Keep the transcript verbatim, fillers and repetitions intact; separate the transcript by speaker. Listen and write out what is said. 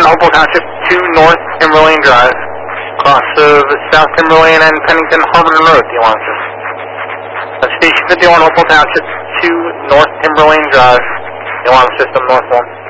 Speaker 1: Hopewell Township to North Timberlane Drive. Cross of South Timberlane and Pennington Harbor Road, D one system. That's Station fifty-one, Hopewell Township to North Timberlane Drive. D one system, North one.